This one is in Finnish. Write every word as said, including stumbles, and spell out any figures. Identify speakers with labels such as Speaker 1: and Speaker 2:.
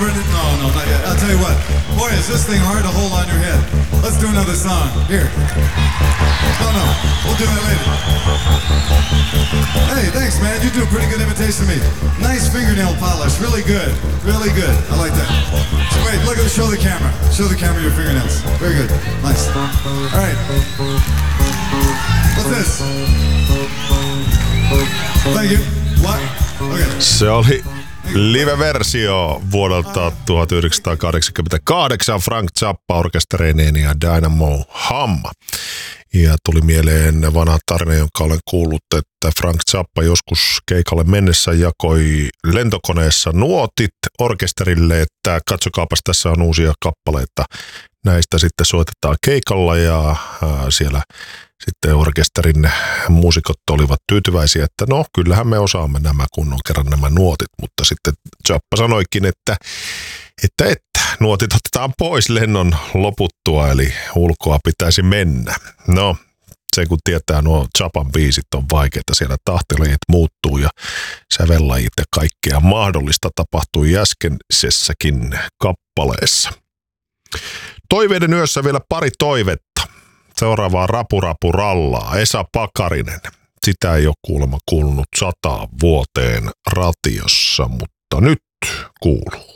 Speaker 1: never, no, no, not yet. I'll tell you what. Boy, is this thing hard to hold on your head. Let's do another song. Here. No, no, we'll do it later. Hey, thanks, man. You do a pretty good imitation of me. Nice fingernail polish. Really good. Really good. I like that. So wait, look at, show the camera. Show the camera your fingernails. Very good. Nice. All right. What's this? Thank you. What? Okay.
Speaker 2: Se oli live-versio vuodelta tuhatyhdeksänsataakahdeksankymmentäkahdeksan Frank Zappa orkestereineen ja Dynamo Hamma. Ja tuli mieleen vanha tarina, jonka olen kuullut, että Frank Zappa joskus keikalle mennessä jakoi lentokoneessa nuotit orkesterille, että katsokaapas, tässä on uusia kappaleita. Näistä sitten soitetaan keikalla ja siellä sitten orkesterin muusikot olivat tyytyväisiä, että no kyllähän me osaamme nämä, kun on kerran nämä nuotit, mutta sitten Zappa sanoikin, että, että, että nuotit otetaan pois lennon loputtua, eli ulkoa pitäisi mennä. No, se kun tietää, nuo Zappan biisit on vaikeita, siellä tahtilajit muuttuu ja sävellajit ja kaikkea mahdollista tapahtui äskeisessäkin kappaleessa. Toiveiden yössä vielä pari toivetta. Seuraavaa Rapurapu rallaa, Esa Pakarinen. Sitä ei ole kuulemma kuulunut sataan vuoteen ratiossa, mutta nyt kuuluu.